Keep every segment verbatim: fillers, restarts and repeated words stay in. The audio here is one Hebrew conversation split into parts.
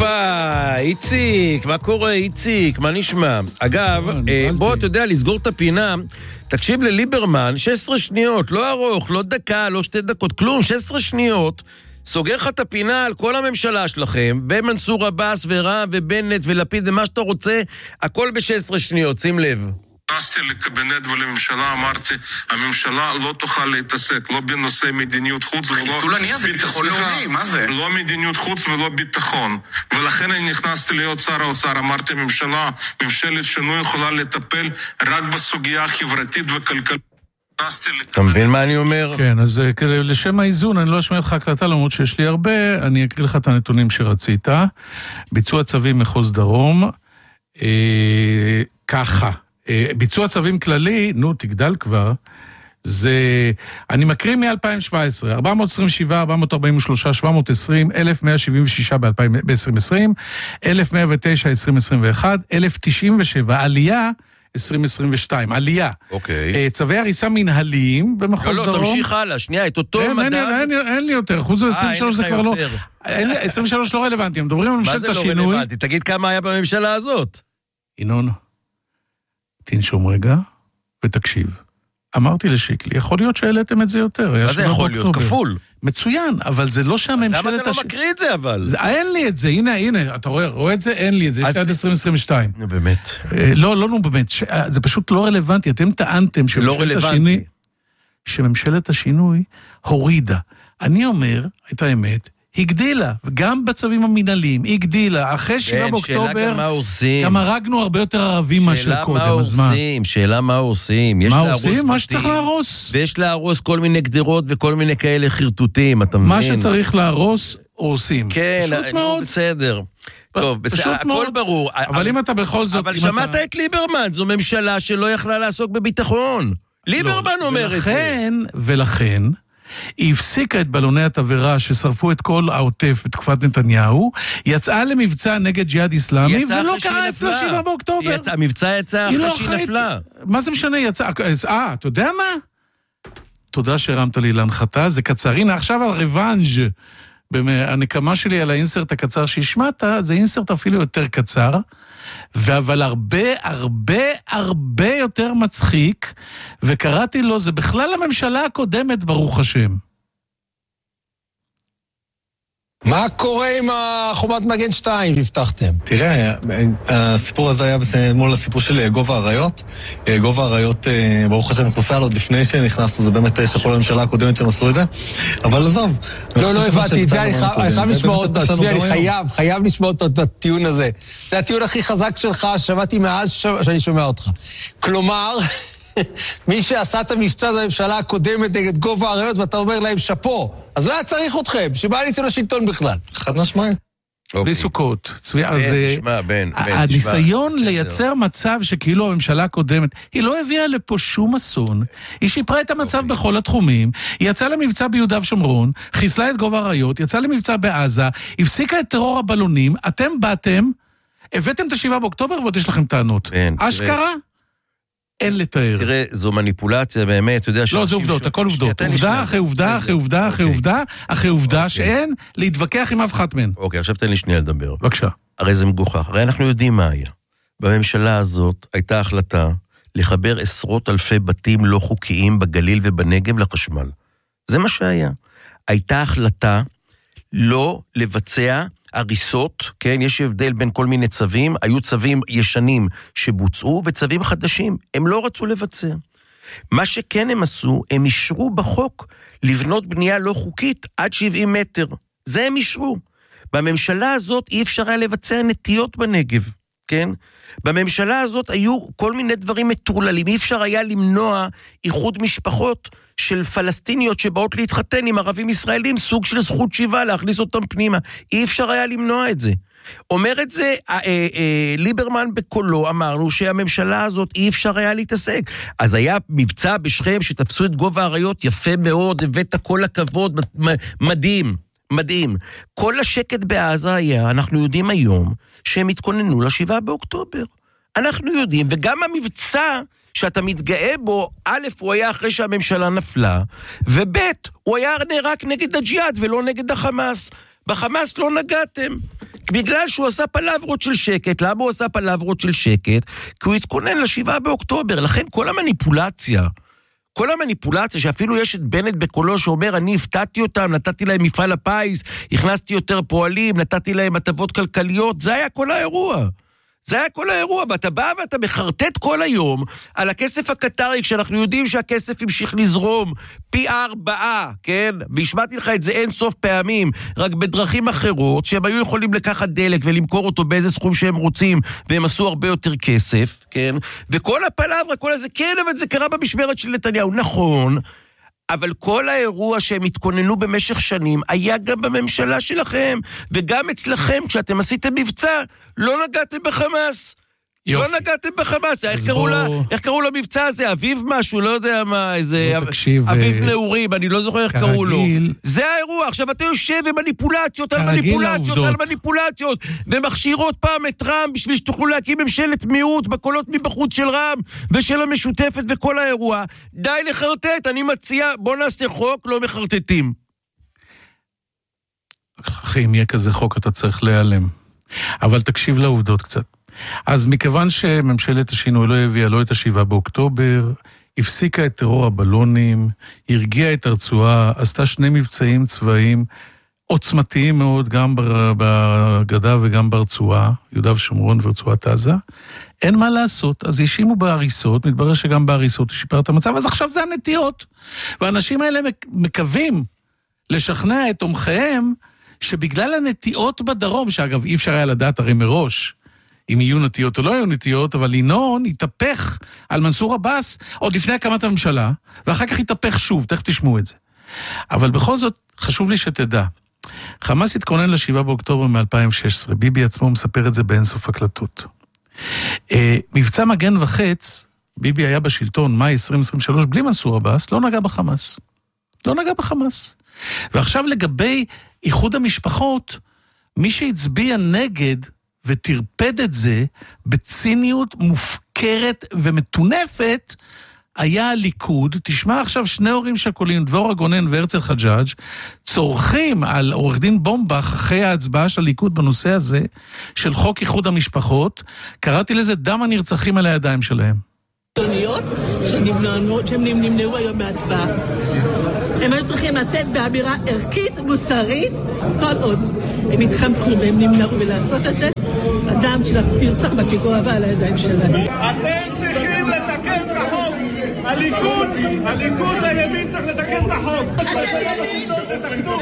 הופה, איציק, מה קורה איציק? מה נשמע? אגב, בוא, אתה יודע, לסגור את הפינה, תקשיב לליברמן, שש עשרה שניות, לא ארוך, לא דקה, לא שתי דקות, כלום, שש עשרה שניות, סוגר לך את הפינה על כל הממשלה שלכם, ומנסור עבאס ורע"מ ובנט ולפיד ומה שאתה רוצה, הכל ב-שש עשרה שניות, שים לב. נכנסתי לקבינט ולממשלה, אמרתי, הממשלה לא תוכל להתעסק, לא בנושא מדיניות חוץ ולא ביטחון לאומי, מה זה? לא מדיניות חוץ ולא ביטחון. ולכן אני נכנסתי להיות שר האוצר, אמרתי, ממשלה, ממשלת שינוי יכולה לטפל רק בסוגיה החברתית וכלכלית. אתה מבין מה אני אומר? כן, אז לשם האיזון, אני לא אשמע לך הקלטה, למרות שיש לי הרבה, אני אקריא לך את הנתונים שרצית. ביצוע צווים מחוז דרום, אה, ככה. ביצוע צווים כללי, נו, תגדל כבר, זה, אני מקריא מ-אלפיים שבע עשרה, ארבע מאות עשרים ושבע, ארבע מאות ארבעים ושלוש, שבע מאות עשרים, אלף מאה שבעים ושש ב-עשרים עשרים, אלף מאה ותשע ב-עשרים עשרים ואחת, אלף תשעים ושבע, עלייה, עשרים עשרים ושתיים, עלייה. אוקיי. צווי הריסה מנהליים במחוז דרום. לא, לא, תמשיך הלאה, שנייה, את אותו מדע. אין, אין, אין לי יותר, חוץ עשרים ושלוש זה כבר לא, עשרים ושלוש לא רלוונטי, הם מדברים על ממשלת השינוי. מה זה לא רלוונטי? תגיד כמה היה בממשלה הזאת. ינון. תנשום רגע, ותקשיב. אמרתי לשיקלי, יכול להיות שהעליתם את זה יותר. מה זה יכול להיות? כפול. מצוין, אבל זה לא שהממשלת... למה אתה לא מקריא את זה, אבל? אין לי את זה, הנה, הנה, אתה רואה, רואה את זה? אין לי את זה, יש לי עד עשרים עשרים ושתיים. באמת. לא, לא, נו, באמת, זה פשוט לא רלוונטי, אתם טענתם שממשלת השינוי, שממשלת השינוי הורידה. אני אומר, את האמת, הגדילה, וגם בצווים המנהליים, הגדילה, אחרי שבעה באוקטובר, שאלה גם מה עושים. גם הרגנו הרבה יותר ערבים מאשר קודם הזמן. שאלה מה עושים, מה עושים? מה שצריך להרוס. ויש להרוס כל מיני גדרות וכל מיני כאלה חרטוטים, אתה מבין? מה שצריך להרוס, עושים. כן, בסדר. טוב, הכל ברור. אבל אם אתה בכל זאת... אבל שמעת את ליברמן, זו ממשלה שלא יכלה לעסוק בביטחון. ליברמן אומר את זה. ולכן, ולכן, היא הפסיקה את בלוני התבערה ששרפו את כל העוטף בתקופת נתניהו, יצאה למבצע נגד ג'יהאד איסלאמי, ולא קרה את שבעה באוקטובר. המבצע יצא אחרי שהיא נפלה. מה זה משנה? יצא... אה, אתה יודע מה? תודה שהרמת לי להנחתה, זה קצר. הנה, עכשיו על ריוונג' הנקמה שלי על האינסרט הקצר שהשמעת, זה אינסרט אפילו יותר קצר, אבל הרבה, הרבה, הרבה יותר מצחיק, וקראתי לו, זה בכלל הממשלה הקודמת, ברוך השם. מה קורה עם החומת מגן שתיים שהבטחתם? תראה, הסיפור הזה היה מול הסיפור של גובה הרעיות. גובה הרעיות, ברוך השם, נכנסה לו עוד לפני שנכנסנו, זה באמת שפול הממשלה הקודמת שהם עשו את זה. אבל עזוב. לא, לא הבאתי את זה, אני חייב לשמוע אותו, צבי, אני חייב, חייב לשמוע אותו את הטיעון הזה. זה הטיעון הכי חזק שלך, שמעתי מאז שאני שומע אותך. כלומר... מי שעשה את המבצע זה הממשלה הקודמת נגד גובה הרעיות, ואתה אומר להם שפו. אז לא היה צריך אתכם, שמה ניצו לשלטון בכלל? חד משמעית. צבי סוכות. צבי, אז בן, הניסיון לייצר מצב שכאילו הממשלה הקודמת, היא לא הביאה לפה שום אסון, היא שיפרה את המצב בכל התחומים, היא יצאה למבצע ביהודה ושומרון, חיסלה את גובה הרעיות, יצאה למבצע בעזה, הפסיקה את טרור הבלונים, אתם באתם, הבאתם את השבעה באוקטובר ועוד יש לכם טענות. אשכרה? אין לתאר. תראה, זו מניפולציה באמת, אתה יודע... לא, זה עובדות, הכל עובדות. עובדה אחרי עובדה, אחרי עובדה, אחרי עובדה, אחרי עובדה, שאין להתווכח עם אף אחת מהן. אוקיי, עכשיו תן לי שנייה לדבר. בבקשה. הרי זה מגוחך. הרי אנחנו יודעים מה היה. בממשלה הזאת הייתה החלטה לחבר עשרות אלפי בתים לא חוקיים בגליל ובנגב לחשמל. זה מה שהיה. הייתה החלטה לא לבצע הריסות, כן, יש הבדל בין כל מיני צווים, היו צווים ישנים שבוצעו, וצווים חדשים, הם לא רצו לבצע. מה שכן הם עשו, הם אישרו בחוק לבנות בנייה לא חוקית עד שבעים מטר. זה הם אישרו. בממשלה הזאת אי אפשר היה לבצע נטיות בנגב, כן? בממשלה הזאת היו כל מיני דברים מטורללים, אי אפשר היה למנוע איחוד משפחות של פלסטיניות שבאות להתחתן עם ערבים ישראלים, סוג של זכות שיבה, להכניס אותם פנימה. אי אפשר היה למנוע את זה. אומר את זה, אה, אה, אה, ליברמן בקולו, אמרנו שהממשלה הזאת אי אפשר היה להתעסק. אז היה מבצע בשכם שתפסו את גובה הרעיות, יפה מאוד, הבאת כל הכבוד, מדהים, מדהים. כל השקט בעזה היה, אנחנו יודעים היום, שהם התכוננו לשבעה באוקטובר. אנחנו יודעים, וגם המבצע שאתה מתגאה בו, א', הוא היה אחרי שהממשלה נפלה, וב', הוא היה נערק נגד הג'יהאד ולא נגד החמאס. בחמאס לא נגעתם. בגלל שהוא עשה פלברות של שקט. למה הוא עשה פלברות של שקט? כי הוא התכונן לשבעה באוקטובר. לכן כל המניפולציה, כל המניפולציה, שאפילו יש את בנט בקולו שאומר, אני הפתעתי אותם, נתתי להם מפעל הפיס, הכנסתי יותר פועלים, נתתי להם הטבות כלכליות, זה היה כל האירוע. זה היה כל האירוע, ואתה בא ואתה מחרטט כל היום על הכסף הקטרי, כשאנחנו יודעים שהכסף המשיך לזרום פי ארבעה, כן? והשמעתי לך את זה אין סוף פעמים, רק בדרכים אחרות, שהם היו יכולים לקחת דלק ולמכור אותו באיזה סכום שהם רוצים, והם עשו הרבה יותר כסף, כן? וכל הפלברה, כל הזה, כן, אבל זה קרה במשמרת של נתניהו, נכון, אבל כל האירוע שהם התכוננו במשך שנים, היה גם בממשלה שלכם, וגם אצלכם, כשאתם עשיתם מבצע, לא נגעתם בחמאס. יופי. לא נגעתם בחמאס. איך קראו, בוא... לה, איך קראו למבצע הזה? אביב משהו, לא יודע מה, איזה... תקשיב, אביב ו... נעורים, אני לא זוכר איך כרגיל... קראו לו. זה האירוע. עכשיו אתה יושב ומניפולציות על מניפולציות על מניפולציות, ומכשיר עוד פעם את רם, בשביל שתוכלו להקים ממשלת מיעוט, בקולות מבחוץ של רם, ושל המשותפת וכל האירוע. די לחרטט, אני מציע, בוא נעשה חוק, לא מחרטטים. אחי, אם יהיה כזה חוק, אתה צריך להיעלם. אבל תקשיב לעובדות קצת. אז מכיוון שממשלת השינוי לא הביאה לא את השבעה באוקטובר, הפסיקה את טרור הבלונים, הרגיעה את הרצועה, עשתה שני מבצעים צבאיים עוצמתיים מאוד, גם בגדה וגם ברצועה, יהודה ושומרון ורצועת עזה, אין מה לעשות, אז ישימו בהריסות, מתברר שגם בהריסות שיפר את המצב, אז עכשיו זה הנטיות, והאנשים האלה מקווים לשכנע את תומכיהם, שבגלל הנטיות בדרום, שאגב אי אפשר היה לדעת הרי מראש, אם יהיו נטיות או לא יהיו נטיות, אבל ינון התהפך על מנסור עבאס עוד לפני הקמת הממשלה, ואחר כך התהפך שוב, תכף תשמעו את זה. אבל בכל זאת, חשוב לי שתדע, חמאס התכונן לשבעה באוקטובר מ-אלפיים ושש עשרה, ביבי עצמו מספר את זה באינסוף הקלטות. מבצע מגן וחץ, ביבי היה בשלטון, מאי עשרים עשרים ושלוש, בלי מנסור עבאס, לא נגע בחמאס. לא נגע בחמאס. ועכשיו לגבי איחוד המשפחות, מי שהצביע נגד, ותרפד את זה בציניות מופקרת ומטונפת, היה הליכוד. תשמע עכשיו שני הורים שכולים, דבורה גונן והרצל חג'אג', צורכים על עורך דין בומבך אחרי ההצבעה של הליכוד בנושא הזה, של חוק איחוד המשפחות. קראתי לזה דם הנרצחים על הידיים שלהם. שהם נמנעו היום מהצבעה. הם היו צריכים לצאת באמירה ערכית, מוסרית, כל עוד הם התחמקו והם נמנעו ולעשות את זה, אדם של הפרצח בפיגוע הבא על הידיים שלהם. אתם צריכים לתקן את החוק. הליכוד, הליכוד לימין צריך לתקן את החוק. תתקנו.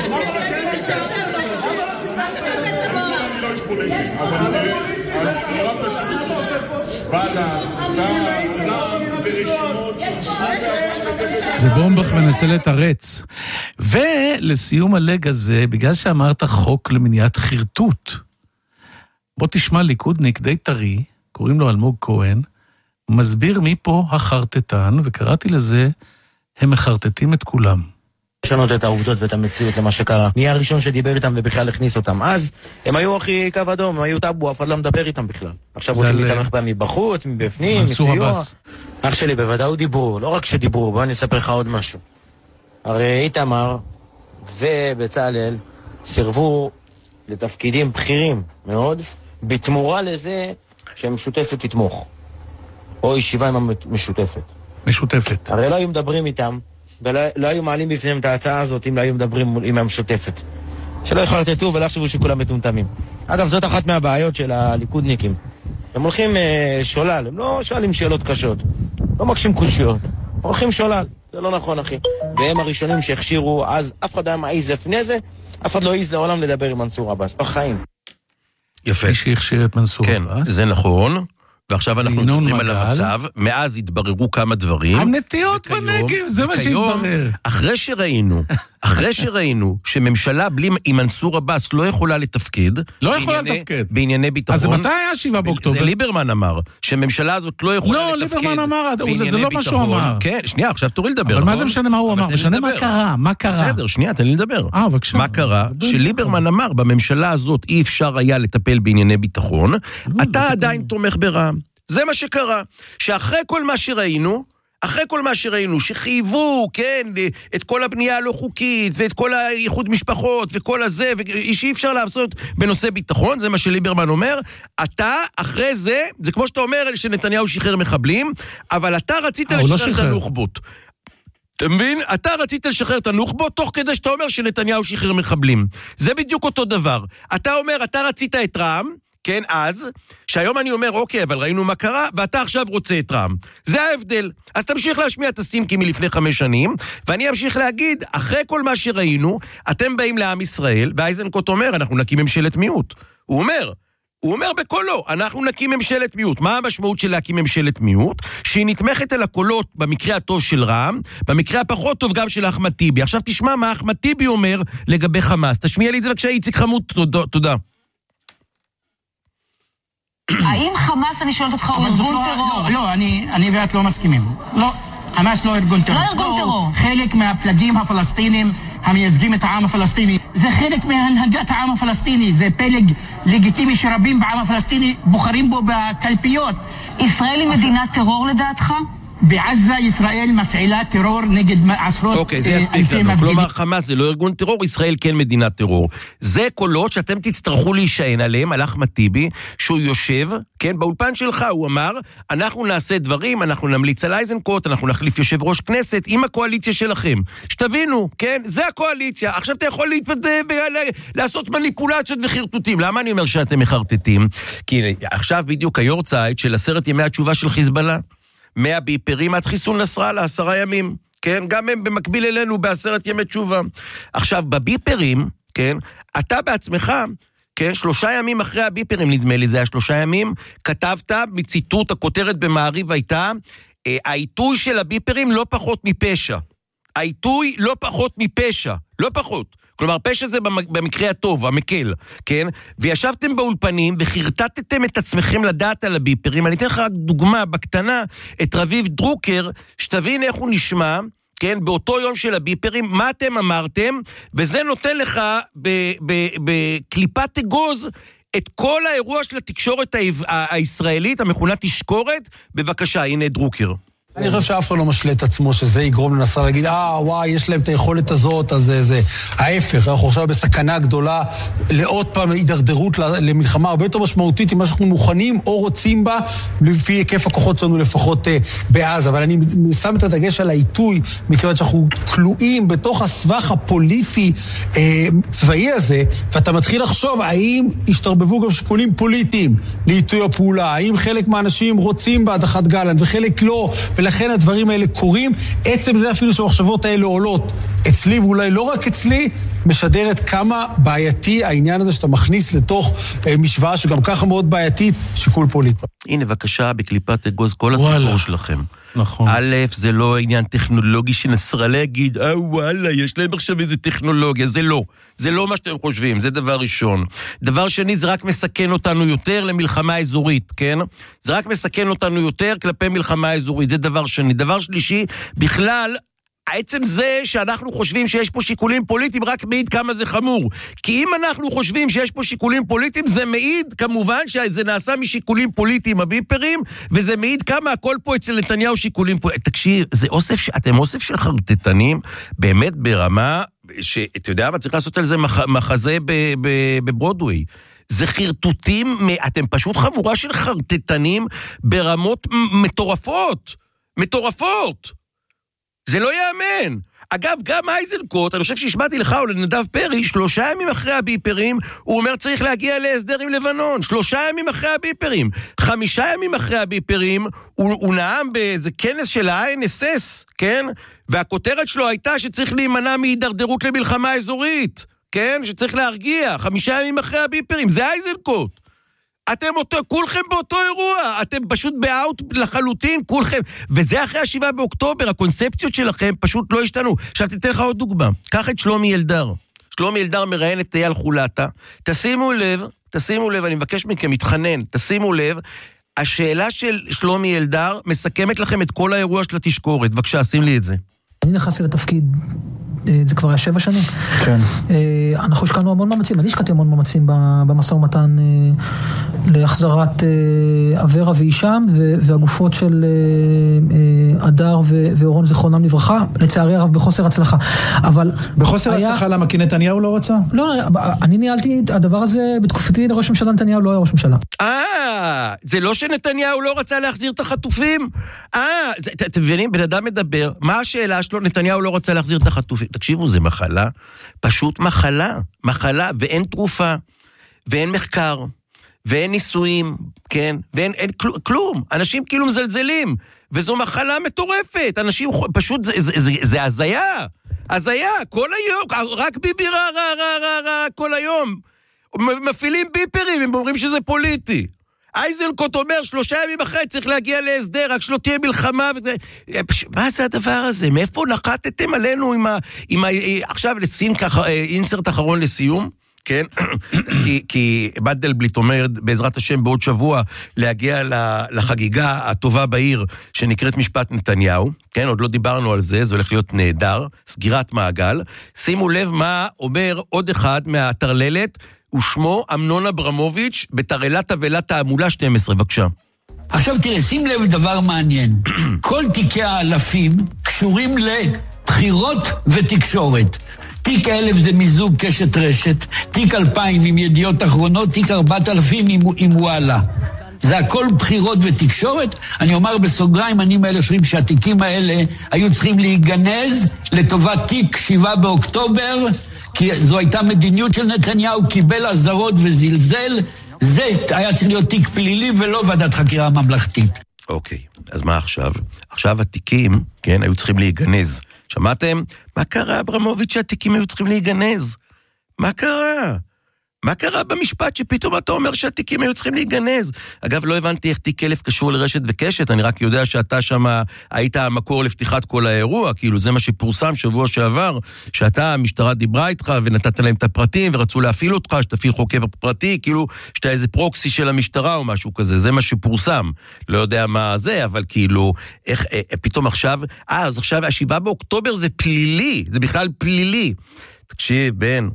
זה בומבך מנסה לתרץ. ולסיום הלג הזה, בגלל שאמרת חוק למניעת חרטוט, בוא תשמע ליכודניק די טרי, קוראים לו אלמוג כהן, מסביר מי פה החרטטן, וקראתי לזה, הם מחרטטים את כולם. לשנות את העובדות ואת המציאות למה שקרה. מי הראשון שדיבר איתם ובכלל הכניס אותם? אז הם היו הכי קו אדום, הם היו טאבו, אף אחד לא מדבר איתם בכלל. עכשיו רוצים להתמך בהם מבחוץ, מבפנים, מסיוע. אח שלי בוודאות דיברו, לא רק שדיברו, בוא אני אספר לך עוד משהו. הרי איתמר ובצלאל סירבו לתפקידים בכירים מאוד, בתמורה לזה שהמשותפת תתמוך. או ישיבה עם המשותפת. משותפת. הרי לא היו מדברים איתם, ולא לא היו מעלים בפניהם את ההצעה הזאת אם לא היו מדברים עם המשותפת. שלא יחרטטו ולא חשבו שכולם מטומטמים. אגב, זאת אחת מהבעיות של הליכודניקים. הם הולכים אה, שולל, הם לא שואלים שאלות קשות, לא מקשים קושיות, הולכים שולל. זה לא נכון, אחי. והם הראשונים שהכשירו, אז אף אחד היה מעיז לפני זה, אף אחד לא העיז לעולם לדבר עם מנסור עבאס. בחיים. יפה. מי שהכשיר את מנסור כן, עבאס. זה נכון. ועכשיו אנחנו מדברים על המצב, מאז התבררו כמה דברים. הנטיות בנגב, זה מה שהתברר. אחרי שראינו, אחרי שראינו שממשלה בלי עם מנסור עבאס לא יכולה לתפקד, לא יכולה לתפקד. בענייני ביטחון. אז מתי היה שבעה באוקטובר? זה ליברמן אמר, שממשלה הזאת לא יכולה לא, לתפקד. לא, ליברמן אמר, זה לא מה שהוא אמר. כן, שנייה, עכשיו תורי לדבר. אבל מה זה משנה מה הוא אמר? משנה מה קרה, מה קרה? בסדר, שנייה, תן לי לדבר. אה, בבקשה. מה קרה? שליברמן אמר, בממשלה הזאת אי אפשר היה לטפל בענייני ביטחון, אתה עדיין תומך ברע"מ. זה מה שקרה, שאחרי כל מה שראינו, אחרי כל מה שראינו, שחייבו, כן, את כל הבנייה הלא חוקית, ואת כל האיחוד משפחות, וכל הזה, שאי אפשר לעשות בנושא ביטחון, זה מה שליברמן אומר, אתה, אחרי זה, זה כמו שאתה אומר, שנתניהו שחרר מחבלים, אבל אתה רצית לשחרר את הנוח'בות. אתה מבין? אתה רצית לשחרר את הנוח'בות, תוך כדי שאתה אומר שנתניהו שחרר מחבלים. זה בדיוק אותו דבר. אתה אומר, אתה רצית את רע"מ, כן, אז, שהיום אני אומר, אוקיי, אבל ראינו מה קרה, ואתה עכשיו רוצה את רע"מ. זה ההבדל. אז תמשיך להשמיע את הסינקים מלפני חמש שנים, ואני אמשיך להגיד, אחרי כל מה שראינו, אתם באים לעם ישראל, ואייזנקוט אומר, אנחנו נקים ממשלת מיעוט. הוא אומר, הוא אומר בקולו, אנחנו נקים ממשלת מיעוט. מה המשמעות של להקים ממשלת מיעוט? שהיא נתמכת על הקולות במקרה הטוב של רע"מ, במקרה הפחות טוב גם של אחמד טיבי. עכשיו תשמע מה אחמד טיבי אומר לגבי חמאס. תשמיע לי את זה בבקשה, איציק חמוד, תודה. האם חמאס, אני שואלת אותך, הוא ארגון טרור? לא, לא, אני ואת לא מסכימים. לא, חמאס לא ארגון טרור. לא ארגון טרור. חלק מהפלגים הפלסטינים המייצגים את העם הפלסטיני. זה חלק מהנהגת העם הפלסטיני. זה פלג לגיטימי שרבים בעם הפלסטיני בוחרים בו בקלפיות. ישראל היא מדינת טרור לדעתך? בעזה ישראל מפעילה טרור נגד עשרות אוקיי, זה יספיק לנו. כלומר, חמאס זה לא ארגון טרור, ישראל כן מדינת טרור. זה קולות שאתם תצטרכו להישען עליהם, על אחמד טיבי, שהוא יושב, כן, באולפן שלך, הוא אמר, אנחנו נעשה דברים, אנחנו נמליץ על אייזנקוט, אנחנו נחליף יושב ראש כנסת עם הקואליציה שלכם. שתבינו, כן, זה הקואליציה. עכשיו אתה יכול להתפתח ולעשות מניפולציות וחרטוטים. למה אני אומר שאתם מחרטטים? כי עכשיו בדיוק היורצייט של עשרת ימי התשובה של חיזבאללה. מאה ביפרים עד חיסול נסראללה, עשרה ימים, כן? גם הם במקביל אלינו בעשרת ימי תשובה. עכשיו, בביפרים, כן? אתה בעצמך, כן? שלושה ימים אחרי הביפרים, נדמה לי, זה היה שלושה ימים, כתבת מציטוט, הכותרת במעריב הייתה, העיתוי של הביפרים לא פחות מפשע. העיתוי לא פחות מפשע, לא פחות. כלומר, פשע זה במקרה הטוב, המקל, כן? וישבתם באולפנים וחרטטתם את עצמכם לדעת על הביפרים. אני אתן לך רק דוגמה בקטנה, את רביב דרוקר, שתבין איך הוא נשמע, כן? באותו יום של הביפרים, מה אתם אמרתם, וזה נותן לך בקליפת אגוז את כל האירוע של התקשורת הישראלית, המכונה תשקורת. בבקשה, הנה דרוקר. אני חושב שאף אחד לא משלה את עצמו שזה יגרום לנסה להגיד, אה, וואי, יש להם את היכולת הזאת, אז זה, זה. ההפך, אנחנו עכשיו בסכנה גדולה לעוד פעם הידרדרות למלחמה הרבה יותר משמעותית, אם מה שאנחנו מוכנים או רוצים בה, לפי היקף הכוחות שלנו לפחות אה, בעזה. אבל אני שם את הדגש על העיתוי, מכיוון שאנחנו כלואים בתוך הסבך הפוליטי אה, צבאי הזה, ואתה מתחיל לחשוב, האם השתרבבו גם שיקולים פוליטיים לעיתוי הפעולה, האם חלק מהאנשים רוצים בהדחת גלנט וחלק לא, ולכן הדברים האלה קורים. עצם זה אפילו שהמחשבות האלה עולות אצלי, ואולי לא רק אצלי, משדרת כמה בעייתי העניין הזה שאתה מכניס לתוך משוואה שגם ככה מאוד בעייתית, שיקול פוליטי. הנה, בבקשה, בקליפת אגוז כל הסיפור שלכם. נכון. א', זה לא עניין טכנולוגי שנסראללה יגיד, אה וואלה, יש להם עכשיו איזה טכנולוגיה, זה לא. זה לא מה שאתם חושבים, זה דבר ראשון. דבר שני, זה רק מסכן אותנו יותר למלחמה אזורית, כן? זה רק מסכן אותנו יותר כלפי מלחמה אזורית, זה דבר שני. דבר שלישי, בכלל, עצם זה שאנחנו חושבים שיש פה שיקולים פוליטיים רק מעיד כמה זה חמור. כי אם אנחנו חושבים שיש פה שיקולים פוליטיים, זה מעיד כמובן שזה נעשה משיקולים פוליטיים הביפרים, וזה מעיד כמה הכל פה אצל נתניהו שיקולים פוליטיים. תקשיב, זה אוסף, אתם אוסף של חרטטנים, באמת ברמה, שאתה יודע מה, צריך לעשות על זה מח, מחזה בברודווי. זה חרטוטים, אתם פשוט חבורה של חרטטנים ברמות מטורפות. מטורפות. זה לא יאמן. אגב, גם אייזנקוט, אני חושב שהשמעתי לך או לנדב פרי, שלושה ימים אחרי הביפרים, הוא אומר צריך להגיע להסדר עם לבנון. שלושה ימים אחרי הביפרים. חמישה ימים אחרי הביפרים, הוא, הוא נאם באיזה כנס של ה-איי אן אס אס, כן? והכותרת שלו הייתה שצריך להימנע מהידרדרות למלחמה אזורית, כן? שצריך להרגיע. חמישה ימים אחרי הביפרים. זה אייזנקוט. אתם אותו, כולכם באותו אירוע, אתם פשוט באוט לחלוטין, כולכם, וזה אחרי השבעה באוקטובר, הקונספציות שלכם פשוט לא השתנו. עכשיו תתן לך עוד דוגמה, קח את שלומי אלדר, שלומי אלדר מראיין את אייל חולטה, תשימו לב, תשימו לב, אני מבקש מכם, מתחנן, תשימו לב, השאלה של שלומי אלדר מסכמת לכם את כל האירוע של התשקורת, בבקשה, שים לי את זה. אני נכנסתי לתפקיד, זה כבר היה שבע שנים. כן. אנחנו השקענו המון מאמצים, אני השקעתי המון מאמצים במשא ומתן להחזרת אברה ואישם, והגופות של אדר ואורון זכרונם לברכה, לצערי הרב בחוסר הצלחה. אבל... בחוסר הצלחה למה? כי נתניהו לא רצה? לא, אני ניהלתי הדבר הזה בתקופתי לראש ממשלה, נתניהו לא היה ראש ממשלה. אה, זה לא שנתניהו לא רצה להחזיר את החטופים? אה, אתם מבינים, בן אדם מדבר, מה השאלה שלו? נתניהו לא רצה להחזיר את החטופים. תקשיבו, זה מחלה, פשוט מחלה, מחלה, ואין תרופה, ואין מחקר, ואין ניסויים, כן, ואין אין, כל, כלום, אנשים כאילו מזלזלים, וזו מחלה מטורפת, אנשים פשוט, זה, זה, זה, זה הזיה, הזיה, כל היום, רק ביבי רע, רע, רע, רע, רע, כל היום, מפעילים ביפרים, הם אומרים שזה פוליטי. אייזנקוט אומר, שלושה ימים אחרי צריך להגיע להסדר, רק שלא תהיה מלחמה. מה זה הדבר הזה? מאיפה נחתתם עלינו עם ה... עם ה... עכשיו לסין ככה, אינסרט אחרון לסיום, כן? כי, כי בדלבליט אומר, בעזרת השם בעוד שבוע, להגיע לחגיגה הטובה בעיר, שנקראת משפט נתניהו, כן? עוד לא דיברנו על זה, זה הולך להיות נהדר, סגירת מעגל. שימו לב מה אומר עוד אחד מהטרללת, ושמו אמנון אברמוביץ' בתרלת תבלת תעמולה שתים עשרה, בבקשה. עכשיו תראה, שים לב דבר מעניין. כל תיקי האלפים קשורים לבחירות ותקשורת. תיק אלף זה מיזוג קשת רשת, תיק אלפיים עם ידיעות אחרונות, תיק ארבעת אלפים עם, עם וואלה. זה הכל בחירות ותקשורת. אני אומר בסוגריים, אני מאלה שרים שהתיקים האלה היו צריכים להיגנז לטובת תיק שבעה באוקטובר, כי זו הייתה מדיניות של נתניהו, קיבל עזרות וזלזל, זה היה צריך להיות תיק פלילי ולא ועדת חקירה ממלכתית. אוקיי, אז מה עכשיו? עכשיו התיקים, כן, היו צריכים להיגנז. שמעתם? מה קרה, אברמוביץ', שהתיקים היו צריכים להיגנז? מה קרה? מה קרה במשפט שפתאום אתה אומר שהתיקים היו צריכים להיגנז? אגב, לא הבנתי איך תיק אלף קשור לרשת וקשת, אני רק יודע שאתה שם היית המקור לפתיחת כל האירוע, כאילו זה מה שפורסם שבוע שעבר, שאתה, המשטרה דיברה איתך ונתת להם את הפרטים ורצו להפעיל אותך, שתפעיל חוקר פרטי, כאילו שאתה איזה פרוקסי של המשטרה או משהו כזה, זה מה שפורסם. לא יודע מה זה, אבל כאילו, איך, אה, פתאום עכשיו, אה, אז עכשיו השבעה באוקטובר זה פלילי, זה בכלל פלילי. תקשיב, בן,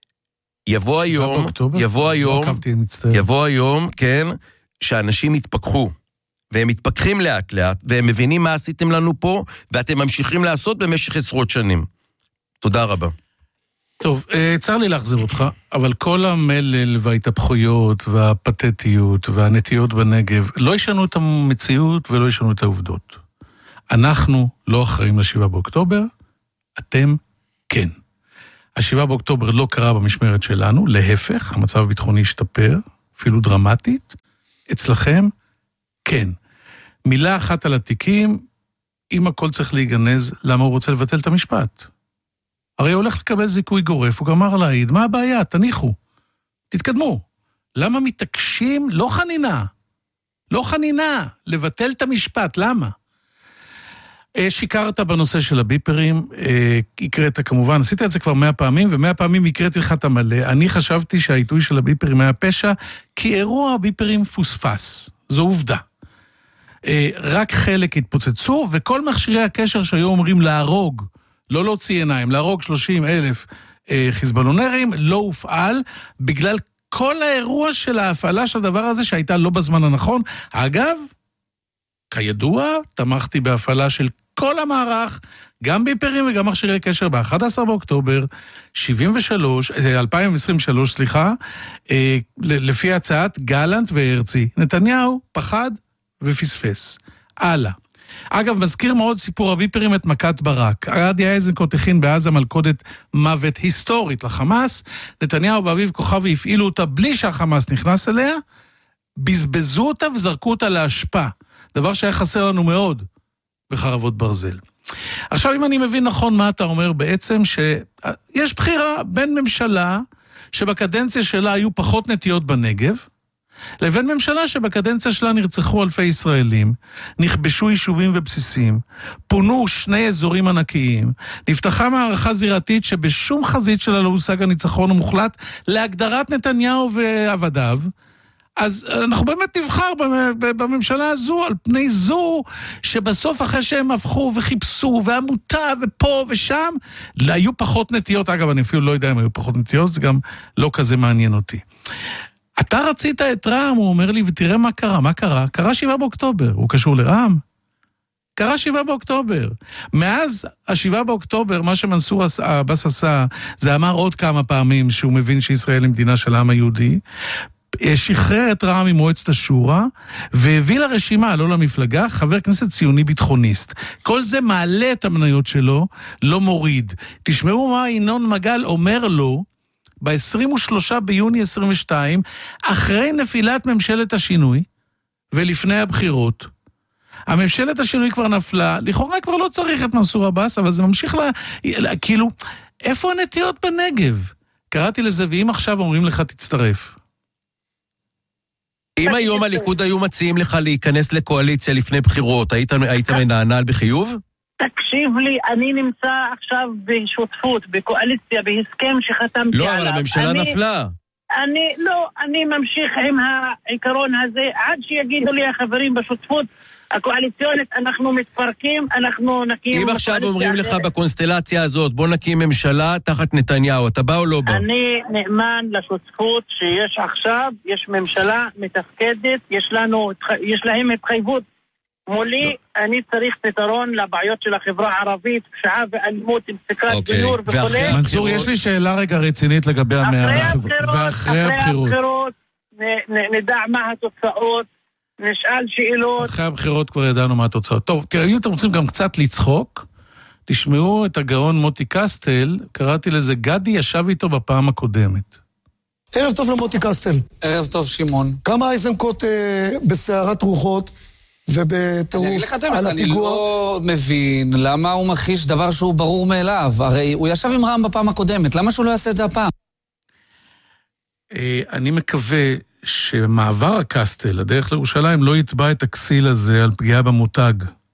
יבוא היום, יבוא היום, יבוא היום, כן, שאנשים יתפכחו, והם מתפכחים לאט לאט, והם מבינים מה עשיתם לנו פה, ואתם ממשיכים לעשות במשך עשרות שנים. תודה רבה. טוב, צר לי להחזיר אותך, אבל כל המלל וההתהפכויות והפתטיות והנטיות בנגב לא ישנו את המציאות ולא ישנו את העובדות. אנחנו לא אחראים לשבעה באוקטובר, אתם כן. השבעה באוקטובר לא קרה במשמרת שלנו, להפך, המצב הביטחוני השתפר, אפילו דרמטית. אצלכם, כן. מילה אחת על התיקים, אם הכל צריך להיגנז, למה הוא רוצה לבטל את המשפט? הרי הוא הולך לקבל זיכוי גורף, הוא גמר להעיד, מה הבעיה? תניחו, תתקדמו. למה מתעקשים? לא חנינה. לא חנינה, לבטל את המשפט, למה? שיקרת בנושא של הביפרים, הקראת כמובן, עשית את זה כבר מאה פעמים, ומאה פעמים הקראתי לך את המלא. אני חשבתי שהעיתוי של הביפרים היה פשע, כי אירוע הביפרים פוספס. זו עובדה. רק חלק התפוצצו, וכל מכשירי הקשר שהיו אומרים להרוג, לא להוציא עיניים, להרוג שלושים אלף חיזבאלונרים, לא הופעל, בגלל כל האירוע של ההפעלה של הדבר הזה, שהייתה לא בזמן הנכון. אגב, כידוע, תמכתי בהפעלה של כל המערך, גם ביפרים וגם מכשירי קשר, ב-אחד עשר באוקטובר, שבעים ושלוש, אלפיים עשרים ושלוש, סליחה, לפי הצעת גלנט והרצי. נתניהו פחד ופספס. הלאה. אגב, מזכיר מאוד סיפור הביפרים את מכת ברק. גדי איזנקוט הכין בעזה מלכודת מוות היסטורית לחמאס, נתניהו ואביב כוכבי הפעילו אותה בלי שהחמאס נכנס אליה, בזבזו אותה וזרקו אותה להשפעה. דבר שהיה חסר לנו מאוד בחרבות ברזל. עכשיו, אם אני מבין נכון מה אתה אומר בעצם, שיש בחירה בין ממשלה שבקדנציה שלה היו פחות נטיות בנגב, לבין ממשלה שבקדנציה שלה נרצחו אלפי ישראלים, נכבשו יישובים ובסיסים, פונו שני אזורים ענקיים, נפתחה מערכה זירתית שבשום חזית שלה לא הושג הניצחון המוחלט להגדרת נתניהו ועבדיו, אז אנחנו באמת נבחר בממשלה הזו על פני זו שבסוף אחרי שהם הפכו וחיפשו ועמותה ופה ושם, היו פחות נטיות. אגב, אני אפילו לא יודע אם היו פחות נטיות, זה גם לא כזה מעניין אותי. אתה רצית את רע"מ, הוא אומר לי, ותראה מה קרה, מה קרה? קרה שבעה באוקטובר, הוא קשור לרע"מ? קרה שבעה באוקטובר. מאז השבעה באוקטובר, מה שמנסור עבאס עשה, זה אמר עוד כמה פעמים שהוא מבין שישראל היא מדינה של העם היהודי, שחרר את רע"מ ממועצת השורא, והביא לרשימה, לא למפלגה, חבר כנסת ציוני ביטחוניסט. כל זה מעלה את המניות שלו, לא מוריד. תשמעו מה ינון מגל אומר לו, ב-עשרים ושלושה ביוני עשרים ושתיים, אחרי נפילת ממשלת השינוי, ולפני הבחירות, הממשלת השינוי כבר נפלה, לכאורה כבר לא צריך את מנסור עבאס, אבל זה ממשיך לה, כאילו, איפה הנטיות בנגב? קראתי לזה, ואם עכשיו אומרים לך תצטרף. אם היום הליכוד היו מציעים לך להיכנס לקואליציה לפני בחירות, היית מנענע בחיוב? תקשיב לי, אני נמצא עכשיו בשותפות, בקואליציה, בהסכם שחתמתי עליו. לא, אבל הממשלה נפלה. אני, לא, אני ממשיך עם העיקרון הזה, עד שיגידו לי החברים בשותפות הקואליציונית, אנחנו מתפרקים, אנחנו נקים... אם עכשיו אומרים לך בקונסטלציה הזאת, בוא נקים ממשלה תחת נתניהו, אתה בא או לא בא? אני נאמן לשותפות שיש עכשיו, יש ממשלה מתפקדת, יש לנו, יש להם התחייבות מולי, אני צריך פתרון לבעיות של החברה הערבית, פשיעה ואלימות, מצוקת דיור וכו'. מנסור, יש לי שאלה רגע רצינית לגבי המאה החברה. ואחרי הבחירות, נדע מה התוצאות, נשאל שאלות. אחרי הבחירות כבר ידענו מה התוצאות. טוב, תראה, אם אתם רוצים גם קצת לצחוק, תשמעו את הגאון מוטי קסטל, קראתי לזה, גדי ישב איתו בפעם הקודמת. ערב טוב למוטי קסטל. ערב טוב, שמעון. כמה איזנקוט אה, בסערת רוחות ובטירוף על הפיגוע? אני לא מבין למה הוא מכחיש דבר שהוא ברור מאליו. הרי הוא ישב עם רע"מ בפעם הקודמת, למה שהוא לא יעשה את זה הפעם? אה, אני מקווה שמעבר הקסטל, הדרך לירושלים, לא יתבע את הכסיל הזה על פגיעה במותג.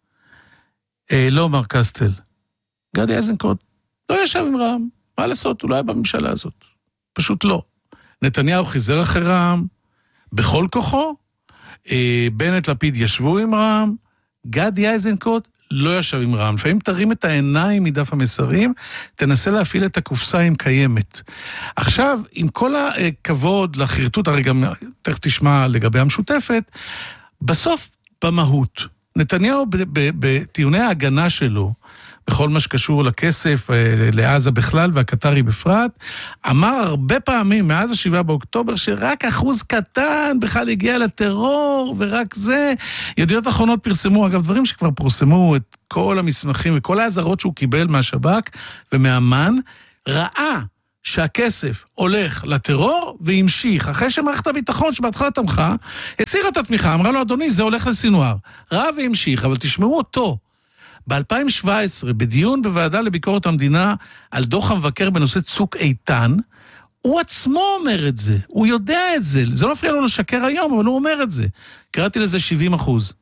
אה, לא, מר קסטל. גדי איזנקוט לא ישב עם רע"מ. מה לעשות? הוא לא היה בממשלה הזאת. פשוט לא. נתניהו חיזר אחרי רע"מ, בכל כוחו. אה, בנט לפיד ישבו עם רע"מ. גדי איזנקוט לא ישב עם רע"מ. לפעמים תרים את העיניים מדף המסרים, תנסה להפעיל את הקופסה אם קיימת. עכשיו, עם כל הכבוד לחרטוט, הרי גם תכף תשמע לגבי המשותפת, בסוף במהות, נתניהו בטיעוני ההגנה שלו, בכל מה שקשור לכסף, לעזה בכלל והקטרי בפרט, אמר הרבה פעמים מאז השבעה באוקטובר שרק אחוז קטן בכלל הגיע לטרור ורק זה. ידיעות אחרונות פרסמו, אגב דברים שכבר פרסמו את כל המסמכים וכל ההזרות שהוא קיבל מהשב"כ ומהמן, ראה שהכסף הולך לטרור והמשיך, אחרי שמערכת הביטחון שבהתחלה תמכה, הסירה את התמיכה, אמרה לו אדוני זה הולך לסינואר, ראה והמשיך, אבל תשמעו אותו, ב-אלפיים שבע עשרה, בדיון בוועדה לביקורת המדינה על דוח המבקר בנושא צוק איתן, הוא עצמו אומר את זה, הוא יודע את זה, זה לא מפריע לו לשקר היום, אבל הוא אומר את זה. קראתי לזה שבעים אחוז.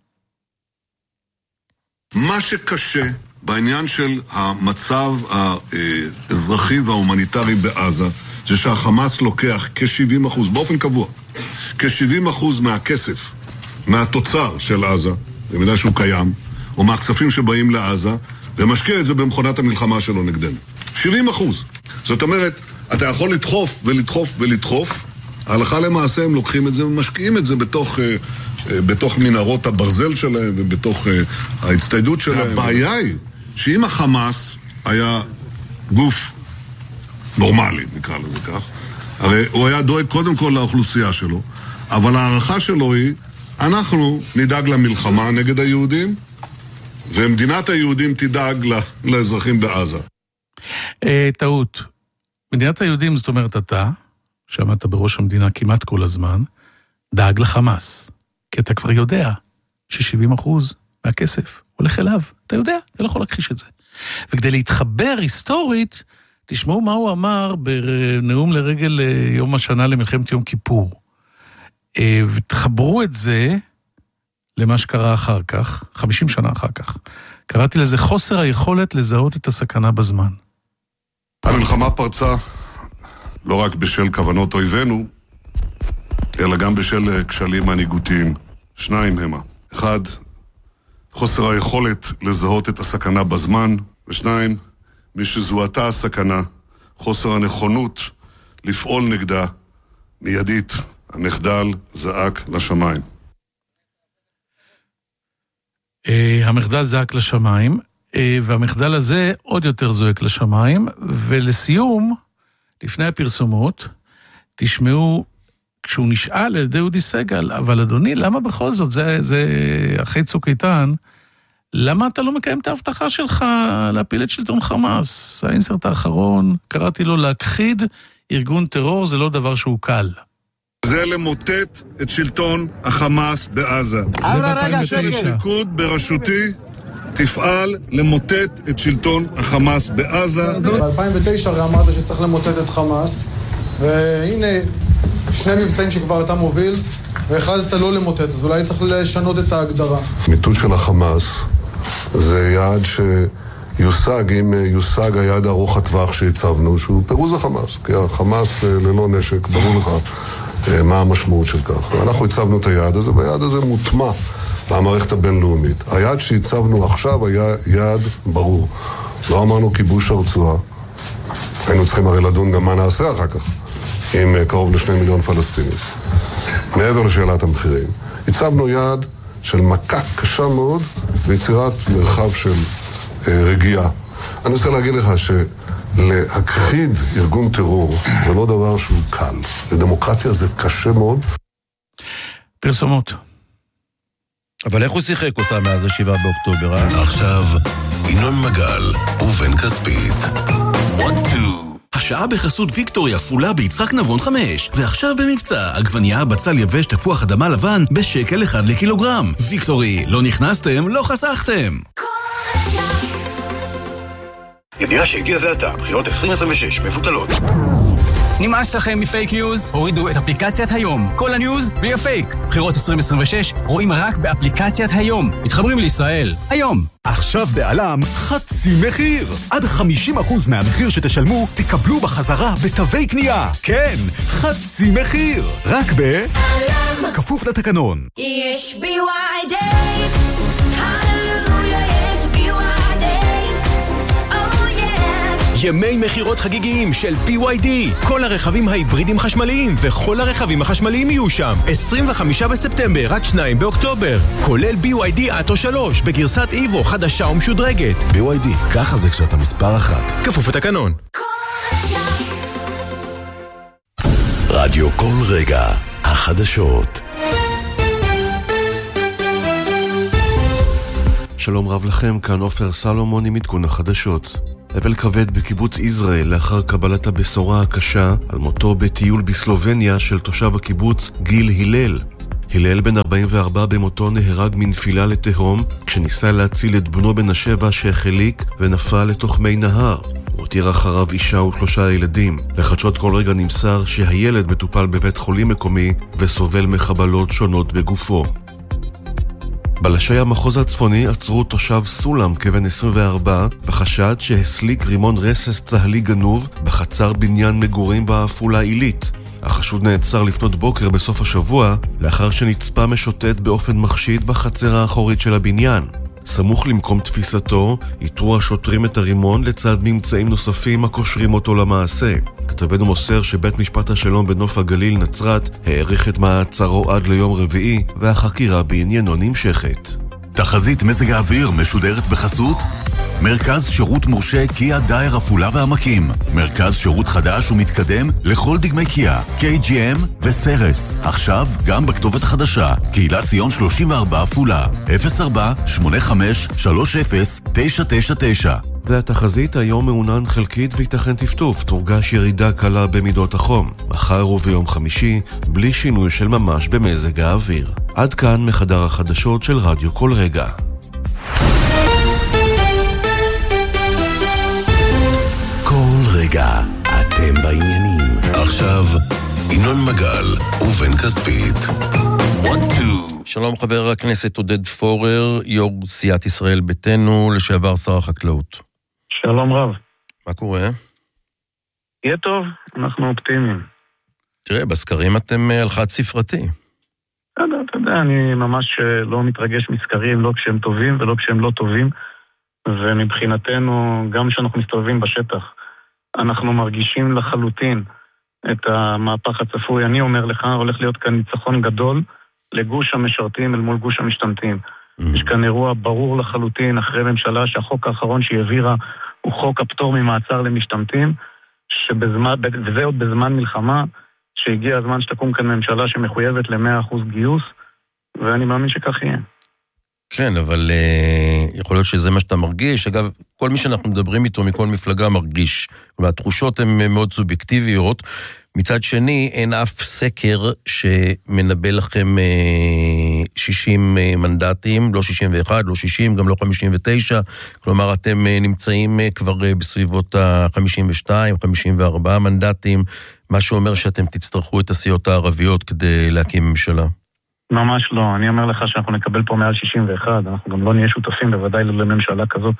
מה שקשה בעניין של המצב האזרחי וההומניטרי בעזה, זה שהחמאס לוקח כ-שבעים אחוז, באופן קבוע, כ-שבעים אחוז מהכסף, מהתוצר של עזה, במידה שהוא קיים, או מהכספים שבאים לעזה, ומשקיע את זה במכונת המלחמה שלו נגדנו. שבעים אחוז. זאת אומרת, אתה יכול לדחוף ולדחוף ולדחוף, ההלכה למעשה הם לוקחים את זה ומשקיעים את זה בתוך, בתוך מנהרות הברזל שלהם ובתוך ההצטיידות שלהם. הבעיה היא שאם החמאס היה גוף נורמלי, נקרא לזה כך, הרי הוא היה דואג קודם כל לאוכלוסייה שלו, אבל הערכה שלו היא, אנחנו נדאג למלחמה נגד היהודים, ומדינת היהודים תדאג לאזרחים בעזה. טעות. מדינת היהודים, זאת אומרת אתה, שעמדת בראש המדינה כמעט כל הזמן, דאג לחמאס. כי אתה כבר יודע ש-שבעים אחוז מהכסף הולך אליו. אתה יודע, אתה לא יכול להכחיש את זה. וכדי להתחבר היסטורית, תשמעו מה הוא אמר בנאום לרגל יום השנה למלחמת יום כיפור. ותחברו את זה למה שקרה אחר כך, חמישים שנה אחר כך. קראתי לזה חוסר היכולת לזהות את הסכנה בזמן. המלחמה פרצה לא רק בשל כוונות אויבינו, אלא גם בשל כשלים מנהיגותיים. שניים המה. אחד, חוסר היכולת לזהות את הסכנה בזמן, ושניים, מי שזוהתה הסכנה, חוסר הנכונות לפעול נגדה מיידית המחדל זעק לשמיים. המחדל זעק לשמיים, והמחדל הזה עוד יותר זועק לשמיים, ולסיום, לפני הפרסומות, תשמעו, כשהוא נשאל על ידי אודי סגל, אבל אדוני, למה בכל זאת, זה, זה אחרי צוק איתן, למה אתה לא מקיים את ההבטחה שלך להפיל את שלטון חמאס? האינסרט האחרון, קראתי לו להכחיד ארגון טרור, זה לא דבר שהוא קל. זה למוטט את שלטון החמאס בעזה. אבל רגע, שקל. הליכוד בראשותי תפעל למוטט את שלטון החמאס בעזה. ב-אלפיים ותשע הרי אמרת שצריך למוטט את חמאס, והנה שני מבצעים שכבר אתה מוביל, והחלטת לא למוטט, אז אולי צריך לשנות את ההגדרה. מיטוט של החמאס זה יעד שיושג אם יושג היעד ארוך הטווח שהצבנו, שהוא פירוז החמאס, כי החמאס ללא נשק, ברור לך מה המשמעות של כך. ואנחנו הצבנו את היעד הזה, והיעד הזה מוטמע במערכת הבינלאומית. היעד שהצבנו עכשיו היה יעד ברור. לא אמרנו כיבוש הרצועה. היינו צריכים הרי לדון גם מה נעשה אחר כך, עם קרוב לשני מיליון פלסטינים. מעבר לשאלת המחירים, הצבנו יעד של מכה קשה מאוד ויצירת מרחב של אה, רגיעה. אני רוצה להגיד לך שלהכחיד ארגון טרור זה לא דבר שהוא קל. לדמוקרטיה זה קשה מאוד. פרסומות. אבל איך הוא שיחק אותה מאז השבעה באוקטובר? אה? עכשיו, ינון מגל ובן כספית. one, two. השעה בחסות ויקטורי אפולה ביצחק נבון חמש, ועכשיו במבצע עגבנייה, בצל יבש, תפוח אדמה לבן בשקל אחד לקילוגרם. ויקטורי, לא נכנסתם, לא חסכתם. ידיעה שהגיע זה עתה, בחירות עשרים עשרים ושש מבוטלות. נמאס לכם מפייק ניוז? הורידו את אפליקציית היום. כל הניוז בלי הפייק. בחירות עשרים עשרים ושש רואים רק באפליקציית היום. מתחברים לישראל. היום. עכשיו בעלם חצי מחיר. עד חמישים אחוז מהמחיר שתשלמו תקבלו בחזרה בתווי קנייה. כן, חצי מחיר. רק ב... עלם. כפוף לתקנון. יש בי וואי דייז. הללויה, יש בי וואי דייז. ימי מחירות חגיגיים של בי וואי די. כל הרכבים ההיברידים חשמליים וכל הרכבים החשמליים יהיו שם. עשרים וחמישה בספטמבר עד שניים באוקטובר. כולל בי וואי די אטו שלוש בגרסת איבו חדשה ומשודרגת. בי וואי די, ככה זה כשאתה מספר אחת. כפוף לתקנון. רדיו כל רגע, החדשות. שלום רב לכם, כאן עופר סלומון עם עדכון החדשות. אבל כבד בקיבוץ ישראל לאחר קבלת הבשורה הקשה על מותו בטיול בסלובניה של תושב הקיבוץ גיל הלל. הלל בן ארבעים וארבע במותו נהרג מנפילה לתהום כשניסה להציל את בנו בן השבע שהחליק ונפל לתוך מי נהר. הוא הותיר אחריו אישה ושלושה ילדים. לחדשות כל רגע נמסר שהילד מטופל בבית חולים מקומי וסובל מחבלות שונות בגופו. בלשי המחוז הצפוני עצרו תושב סולם כבן עשרים וארבע בחשד שהסליק רימון רסס צהלי גנוב בחצר בניין מגורים בעפולה עילית. החשוד נעצר לפנות בוקר בסוף השבוע לאחר שנצפה משוטט באופן מחשיד בחצר האחורית של הבניין. סמוך למקום תפיסתו איתרו השוטרים את הרימון לצד ממצאים נוספים הקושרים אותו למעשה. כתבנו מוסר שבית משפט השלום בנוף הגליל נצרת העריך את מעצרו עד ליום רביעי והחקירה בעניינו נמשכת. תחזית מזג האוויר משודרת בחסות מרכז שירות מורשה קיה דייר עפולה והעמקים. מרכז שירות חדש ומתקדם לכל דגמי קיה, קיי ג'י אם וסרס. עכשיו גם בכתובת חדשה, קהילת ציון שלושים וארבע עפולה, אפס ארבע שמונה חמש שלוש אפס תשע תשע תשע. והתחזית היום מעונן חלקית ויתכן טפטוף, תורגש ירידה קלה במידות החום. מחר וביום חמישי, בלי שינוי של ממש במזג האוויר. עד כאן מחדר החדשות של רדיו כל רגע. כל רגע אתם בעניינים. עכשיו, ינון מגל ובן כספית. one, two. שלום חבר הכנסת עודד פורר, יו"ר סיעת ישראל ביתנו, לשעבר שר החקלאות. שלום רב. מה קורה? יהיה טוב, אנחנו אופטימיים. תראה, בסקרים אתם על חד ספרתי. אתה יודע, אתה יודע, אני ממש לא מתרגש מסקרים, לא כשהם טובים ולא כשהם לא טובים, ומבחינתנו, גם כשאנחנו מסתובבים בשטח, אנחנו מרגישים לחלוטין את המהפך הצפוי. אני אומר לך, הולך להיות כאן ניצחון גדול לגוש המשרתים אל מול גוש המשתמטים. יש כאן אירוע ברור לחלוטין אחרי ממשלה שהחוק האחרון שהיא העבירה הוא חוק הפטור ממעצר למשתמטים, שבזמן, וזה עוד בזמן מלחמה, שהגיע הזמן שתקום כאן ממשלה שמחויבת ל-מאה אחוז גיוס, ואני מאמין שכך יהיה. כן, אבל uh, יכול להיות שזה מה שאתה מרגיש. אגב, כל מי שאנחנו מדברים איתו מכל מפלגה מרגיש. כלומר, התחושות הן מאוד סובייקטיביות. מצד שני, אין אף סקר שמנבא לכם uh, שישים uh, מנדטים, לא שישים ואחת, לא שישים, גם לא חמישים ותשע. כלומר, אתם uh, נמצאים uh, כבר uh, בסביבות ה-חמישים ושתיים, חמישים וארבע מנדטים, מה שאומר שאתם תצטרכו את הסיעות הערביות כדי להקים ממשלה. ממש לא, אני אומר לך שאנחנו נקבל פה מעל שישים ואחת, אנחנו גם לא נהיה שותפים בוודאי לממשלה כזאת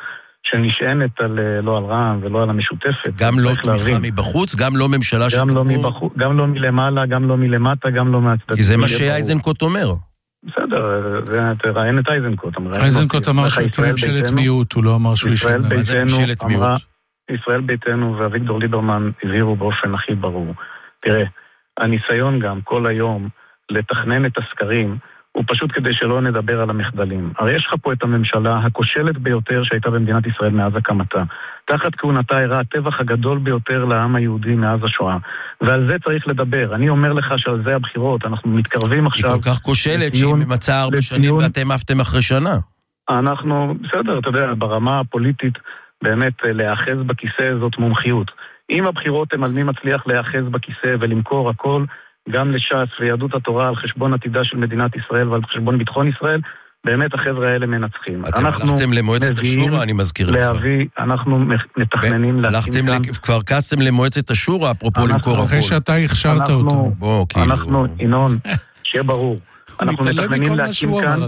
שנשענת על, לא על רע"מ ולא על המשותפת. גם לא תמיכה מבחוץ, גם לא ממשלה גם לא מבחוץ, גם לא מלמעלה, גם לא מלמטה, גם לא מהצדדים. כי זה מה שאייזנקוט אומר. בסדר, זה תראיין את אייזנקוט. אייזנקוט אמר שהוא ממשלת מיעוט, הוא לא אמר שהוא ישראל ביתנו, ישראל ביתנו ואביגדור ליברמן הבהירו באופן הכי ברור. תראה, הניסיון גם כל היום לתכנן את הסקרים, הוא פשוט כדי שלא נדבר על המחדלים. הרי יש לך פה את הממשלה הכושלת ביותר שהייתה במדינת ישראל מאז הקמתה. תחת כהונתה אירע הטבח הגדול ביותר לעם היהודי מאז השואה. ועל זה צריך לדבר. אני אומר לך שעל זה הבחירות, אנחנו מתקרבים עכשיו... היא כל כך כושלת שהיא ממצאה ארבע שנים ואתם עפתם אחרי שנה. אנחנו, בסדר, אתה יודע, ברמה הפוליטית באמת להאחז בכיסא זאת מומחיות. אם הבחירות הם על מי מצליח להאחז בכיסא ולמכור הכל, גם לש"ס ויהדות התורה על חשבון עתידה של מדינת ישראל ועל חשבון ביטחון ישראל, באמת החבר'ה האלה מנצחים. אתם הלכתם למועצת השורה, אני מזכיר לך. להביא, אנחנו מתכננים להקים כאן. הלכתם כבר קסם למועצת השורה, אפרופו למכור הכל. אחרי שאתה הכשרת אותו. בוא, כאילו. אנחנו, ינון, שיהיה ברור. אנחנו מתכננים להקים כאן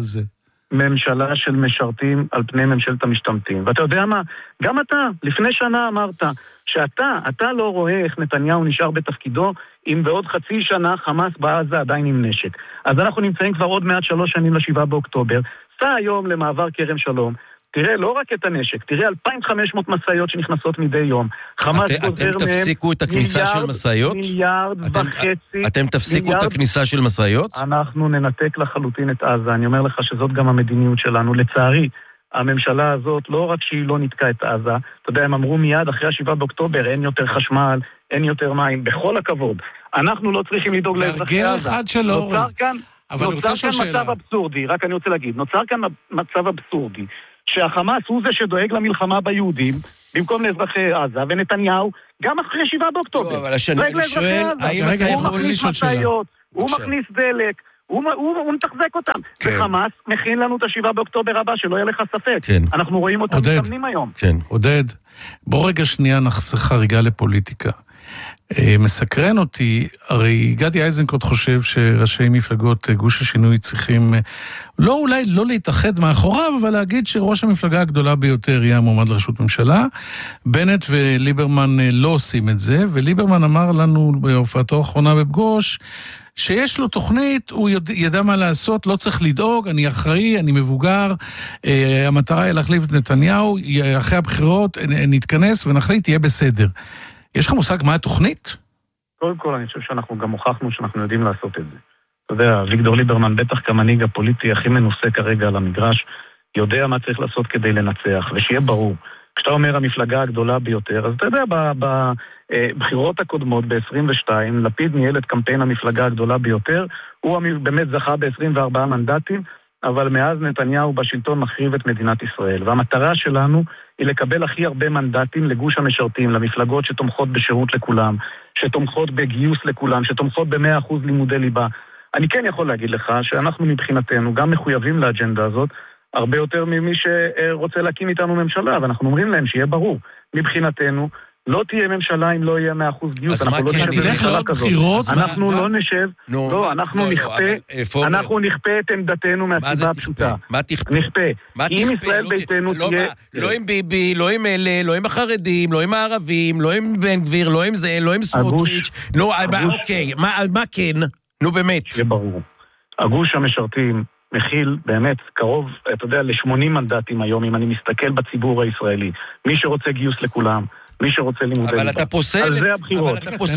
ממשלה של משרתים על פני ממשלת המשתמטים. ואתה יודע מה? גם אתה, לפני שנה אמרת, שאתה, אתה לא רואה איך נתניהו נשאר בתפקידו, אם בעוד חצי שנה חמאס בעזה עדיין עם נשק. אז אנחנו נמצאים כבר עוד מעט שלוש שנים לשבעה באוקטובר, סע היום למעבר כרם שלום, תראה לא רק את הנשק, תראה אלפיים וחמש מאות מסעיות שנכנסות מדי יום. חמאס גוזר מהם אתם תפסיקו את הכניסה של מסעיות? מיליארד וחצי. אתם תפסיקו את הכניסה של מסעיות? אנחנו ננתק לחלוטין את עזה, אני אומר לך שזאת גם המדיניות שלנו, לצערי. הממשלה הזאת, לא רק שהיא לא נתקעה את עזה, אתה יודע, הם אמרו מיד אחרי השבעה באוקטובר, אין יותר חשמל, אין יותר מים, בכל הכבוד. אנחנו לא צריכים לדאוג לאזרחי עזה. אחד שלא... נוצר כאן, אבל נוצר כאן מצב אבסורדי, רק אני רוצה להגיד, נוצר כאן מצב אבסורדי, שהחמאס הוא זה שדואג למלחמה ביהודים, במקום לאזרחי עזה, ונתניהו, גם אחרי שבעה באוקטובר. אבל השני אני שואל, האם אתה יכול לשאול שאלה? הוא מכניס דלק, הוא, הוא, הוא מתחזק אותם. כן. וחמאס מכין לנו את השבעה באוקטובר הבא, שלא יהיה לך ספק. כן. אנחנו רואים אותם מתאמנים היום. כן. עודד, בוא רגע שנייה נחסך חריגה לפוליטיקה. מסקרן אותי, הרי גדי איזנקוט חושב שראשי מפלגות גוש השינוי צריכים, לא אולי לא להתאחד מאחוריו, אבל להגיד שראש המפלגה הגדולה ביותר יהיה המועמד לראשות ממשלה. בנט וליברמן לא עושים את זה, וליברמן אמר לנו בהופעתו האחרונה בפגוש, שיש לו תוכנית, הוא ידע מה לעשות, לא צריך לדאוג, אני אחראי, אני מבוגר, אה, המטרה היא להחליף את נתניהו, אחרי הבחירות נתכנס ונחליט, תהיה בסדר. יש לך מושג מה התוכנית? קודם כל, אני חושב שאנחנו גם הוכחנו שאנחנו יודעים לעשות את זה. אתה יודע, אביגדור ליברמן, בטח כמנהיג הפוליטי הכי מנוסה כרגע על המגרש, יודע מה צריך לעשות כדי לנצח, ושיהיה ברור. כשאתה אומר המפלגה הגדולה ביותר, אז אתה יודע, בבחירות הקודמות ב-עשרים ושתיים, לפיד ניהל את קמפיין המפלגה הגדולה ביותר, הוא באמת זכה ב-עשרים וארבעה מנדטים, אבל מאז נתניהו בשלטון מחריב את מדינת ישראל. והמטרה שלנו היא לקבל הכי הרבה מנדטים לגוש המשרתים, למפלגות שתומכות בשירות לכולם, שתומכות בגיוס לכולם, שתומכות ב-מאה אחוז לימודי ליבה. אני כן יכול להגיד לך שאנחנו מבחינתנו גם מחויבים לאג'נדה הזאת, הרבה יותר ממי שרוצה להקים איתנו ממשלה, ואנחנו אומרים להם שיהיה ברור, מבחינתנו, לא תהיה ממשלה אם לא יהיה מאה אחוז גיוס, אנחנו לא נשב בממשלה כזאת. אנחנו לא נשב, לא, אנחנו נכפה, אנחנו נכפה את עמדתנו מהסיבה הפשוטה. מה תכפה? נכפה. אם ישראל ביתנו תהיה... לא עם ביבי, לא עם אלה, לא עם החרדים, לא עם הערבים, לא עם בן גביר, לא עם זה, לא עם סמוטריץ'. לא, אוקיי, מה כן? נו באמת. זה ברור. הגוש המשרתים מכיל באמת קרוב, אתה יודע, ל-שמונים מנדטים היום, אם אני מסתכל בציבור הישראלי. מי שרוצה גיוס לכולם, מי שרוצה לימודי ליבה. אבל אתה פוסל... על זה הבחירות.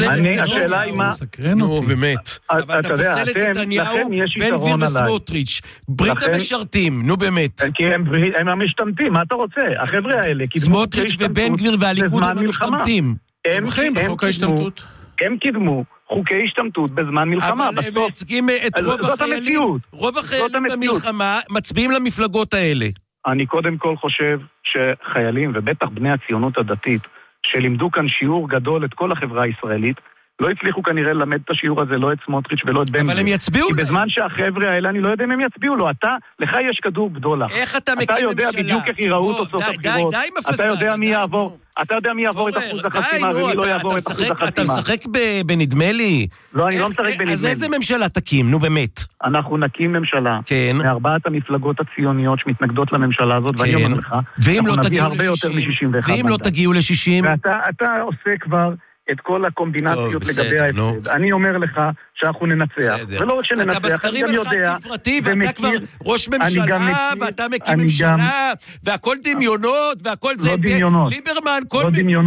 השאלה היא מה... נו, באמת. אבל אתה פוסל את נתניהו בן גביר וסמוטריץ'. ברית המשרתים, נו באמת. כי הם המשתמטים, מה אתה רוצה? החבר'ה האלה קידמו... סמוטריץ' ובן גביר והליכוד הם המשתמטים. הם בחוק ההשתמטות. הם קידמו חוקי השתמטות בזמן מלחמה. אבל הם מייצגים את רוב החיילים. רוב החיילים במלחמה מצביעים למפלגות האלה. אני קודם כל חושב שחיילים, ובטח בני הציונות הדתית, שלימדו כאן שיעור גדול את כל החברה הישראלית, לא הצליחו כנראה ללמד את השיעור הזה, לא את סמוטריץ' ולא את בן גביר. אבל הם יצביעו לו. כי בזמן שהחבר'ה האלה, אני לא יודע אם הם יצביעו לו. אתה, לך יש כדור גדול. איך אתה מקים ממשלה? ממשלה? אתה יודע בדיוק איך יראו תוצאות הבחירות. די, די מפסה. אתה יודע מי יעבור. אתה יודע מי יעבור את אחוז החסימה ומי לא יעבור את אחוז החסימה. אתה משחק בנדמה לי? לא, אני לא משחק בנדמה לי. אז איזה ממשלה תקים? נו באמת. אנחנו נקים ממשלה. כן. מארבעת המפלגות הציוניות שמתנגדות לממשלה הזאת, ואני אומר לך, אנחנו נביא הרבה יותר מ-שישים ואחת. ואם לא תגיעו ל-שישים? ואתה עושה כבר את כל הקומבינציות לגבי ההפסד. אני אומר לך שאנחנו ננצח. ולא רק שננצח, אתה בסקרים על חד ספרתי, ואתה כבר ראש ממשלה, ואתה מקים ממשלה, והכל דמיונות, והכל זה... לא דמיונות. ליברמן, כל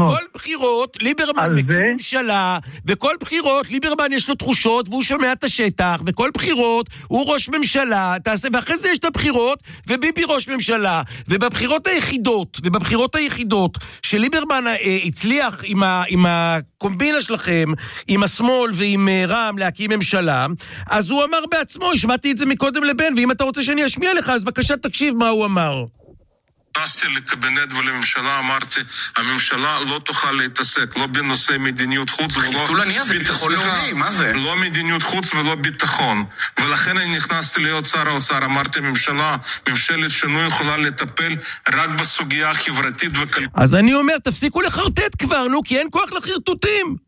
בחירות, ליברמן מקים ממשלה, וכל בחירות, ליברמן יש לו תחושות, והוא שומע את השטח, וכל בחירות, הוא ראש ממשלה, ואחרי זה יש את הבחירות, וביבי ראש ממשלה, ובבחירות היחידות, ובבחירות היחידות, שליברמן הצליח עם הקומבינה שלכם, עם השמאל ועם רם, להקים ממשלה, אז הוא אמר בעצמו, השמעתי את זה מקודם לבן, ואם אתה רוצה שאני אשמיע לך, אז בבקשה תקשיב מה הוא אמר. נכנסתי לקבינט ולממשלה, אמרתי, הממשלה לא תוכל להתעסק, לא בנושא מדיניות חוץ ולא... חיסול ענייה זה ביטחון לאומי, מה זה? לא מדיניות חוץ ולא ביטחון. ולכן אני נכנסתי להיות שר האוצר, אמרתי, ממשלה, ממשלת שינוי יכולה לטפל רק בסוגיה חברתית וכלכלית. אז אני אומר, תפסיקו לחרטט כבר, נו, כי אין כוח לחרטוטים.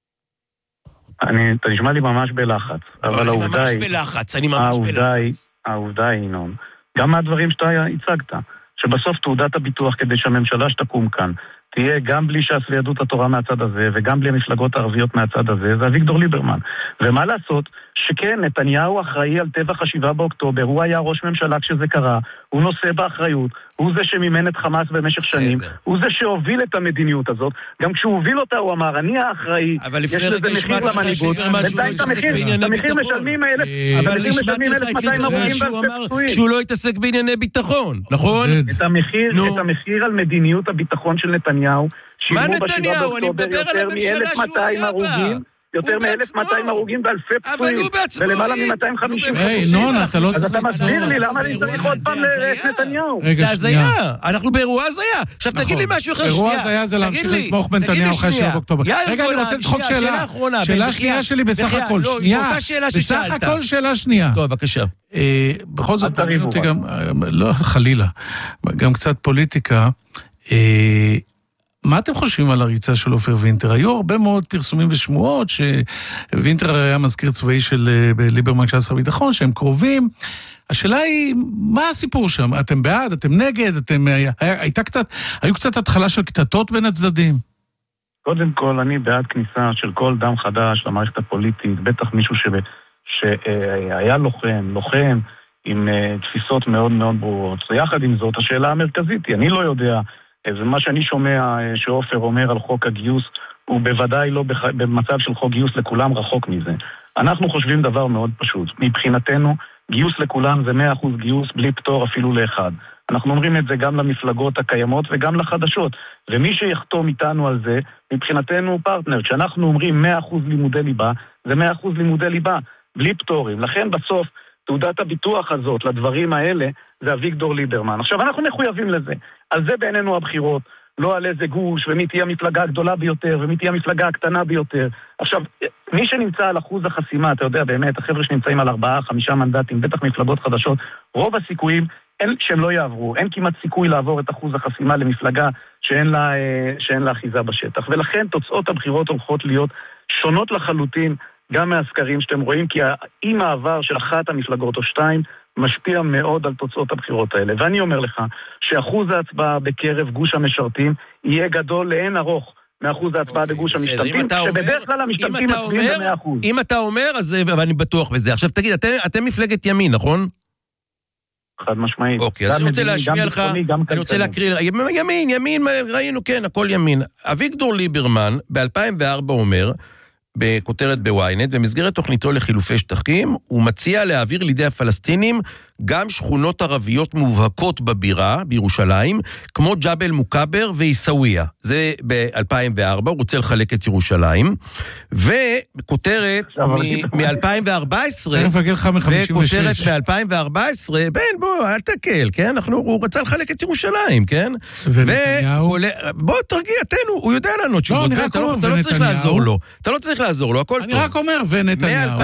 אני, אתה נשמע לי ממש בלחץ, אבל העובדה היא... אני ממש בלחץ, אני ממש בלחץ. העובדה היא, ינון, גם מהדברים שאתה הצגת, שבסוף תעודת הביטוח כדי שהממשלה שתקום כאן, תהיה גם בלי ש"ס ויהדות התורה מהצד הזה, וגם בלי המפלגות הערביות מהצד הזה, זה אביגדור ליברמן. ומה לעשות? שכן, נתניהו אחראי על טבח השבעה באוקטובר, הוא היה ראש ממשלה כשזה קרה, הוא נושא באחריות, הוא זה שמימן את חמאס במשך שנים, הוא זה שהוביל את המדיניות הזאת, גם כשהוא הוביל אותה הוא אמר, אני האחראי, יש לזה מחיר למנהיגות, בינתיים את המחיר משלמים אלף, אבל המחיר משלמים אלף מאתיים הרוגים ואלפי פצועים. שהוא לא יתעסק בענייני ביטחון, נכון? את המחיר על מדיניות הביטחון של נתניהו, מה נתניהו? אני מדבר על הממשלה שהוא היה בה. יותר מ-אלף מאתיים הרוגים ואלפי פצועים, ולמעלה מ-מאתיים וחמישים. היי, נון, אתה לא צריך... אז אתה מסביר לי, למה אני צריך עוד פעם את נתניהו? זה הזיה, אנחנו באירוע הזיה. עכשיו תגיד לי משהו אחר, אירוע הזיה זה להמשיך לתמוך בנתניהו אחרי שבעה באוקטובר. רגע, אני רוצה לדחוף שאלה. שאלה שנייה שלי בסך הכל, שנייה. בסך הכל שאלה שנייה. טוב, בבקשה. בכל זאת, מעניין אותי גם, לא, חלילה, גם קצת פוליטיקה. מה אתם חושבים על הריצה של אופר וינטר? היו הרבה מאוד פרסומים ושמועות שווינטר היה מזכיר צבאי של ליברמן כשהיה שר ביטחון, שהם קרובים. השאלה היא, מה הסיפור שם? אתם בעד? אתם נגד? אתם... הייתה קצת... היו קצת התחלה של קטטות בין הצדדים? קודם כל, אני בעד כניסה של כל דם חדש למערכת הפוליטית, בטח מישהו ש... שהיה לוחם, לוחם עם תפיסות מאוד מאוד ברורות. ויחד עם זאת, השאלה המרכזית היא, אני לא יודע... ומה שאני שומע שאופר אומר על חוק הגיוס, הוא בוודאי לא בח... במצב של חוק גיוס לכולם רחוק מזה. אנחנו חושבים דבר מאוד פשוט. מבחינתנו, גיוס לכולם זה מאה אחוז גיוס בלי פטור אפילו לאחד. אנחנו אומרים את זה גם למפלגות הקיימות וגם לחדשות. ומי שיחתום איתנו על זה, מבחינתנו הוא פרטנר. כשאנחנו אומרים מאה אחוז לימודי ליבה, זה מאה אחוז לימודי ליבה, בלי פטורים. לכן בסוף, תעודת הביטוח הזאת לדברים האלה, זה אביגדור ליברמן. עכשיו, אנחנו מחויבים לזה. על זה בעינינו הבחירות, לא על איזה גוש, ומי תהיה המפלגה הגדולה ביותר, ומי תהיה המפלגה הקטנה ביותר. עכשיו, מי שנמצא על אחוז החסימה, אתה יודע באמת, החבר'ה שנמצאים על ארבעה, חמישה מנדטים, בטח מפלגות חדשות, רוב הסיכויים אין, שהם לא יעברו. אין כמעט סיכוי לעבור את אחוז החסימה למפלגה שאין לה, שאין לה אחיזה בשטח. ולכן תוצאות הבחירות הולכות להיות שונות לחלוטין, גם מהסקרים שאתם רואים, כי האי מעבר של אחת המפלגות או שתיים, משפיע מאוד על תוצאות הבחירות האלה. ואני אומר לך שאחוז ההצבעה בקרב גוש המשרתים יהיה גדול לאין ארוך מאחוז ההצבעה בגוש המשתמטים, שבדרך כלל המשתמטים מצביעים ב-מאה אחוז. אם אתה אומר, אז אני בטוח בזה. עכשיו תגיד, אתם מפלגת ימין, נכון? חד משמעית. אוקיי, אז אני רוצה להשמיע לך, אני רוצה להקריא, ימין, ימין, ראינו, כן, הכל ימין. אביגדור ליברמן ב-אלפיים וארבע אומר, בכותרת בוויינט, במסגרת תוכניתו לחילופי שטחים, הוא מציע להעביר לידי הפלסטינים גם שכונות ערביות מובהקות בבירה, בירושלים, כמו ג'בל מוקבר ועיסאוויה. זה ב-אלפיים וארבע, הוא רוצה לחלק את ירושלים. וכותרת מ-אלפיים וארבע עשרה, וכותרת מ-אלפיים וארבע עשרה, בן, בוא, אל תקל, כן? הוא רצה לחלק את ירושלים, כן? ונתניהו? בוא, תרגיע, תנו, הוא יודע לנו תשובות, אתה לא צריך לעזור לו. אתה לא צריך לעזור לו, הכל טוב. אני רק אומר, ונתניהו.